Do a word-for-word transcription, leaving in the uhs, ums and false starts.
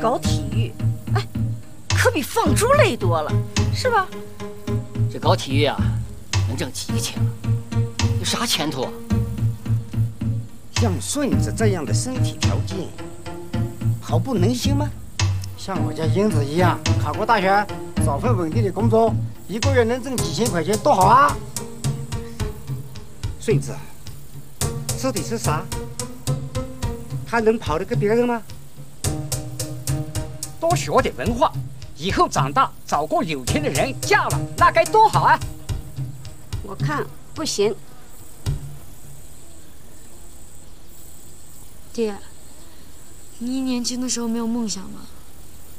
搞体育，哎，可比放猪累多了，是吧？ 这搞体育啊，能挣几个钱啊？有啥前途啊？ 像顺子这样的身体条件，跑步能行吗？ 像我家英子一样，考过大学，找份稳定的工作，一个月能挣几千块钱，多好啊！ 顺子，说的是啥？他能跑得过别人吗？ 多学点文化，以后长大找个有钱的人嫁了，那该多好啊！ 我看不行。 爹，你年轻的时候没有梦想吗？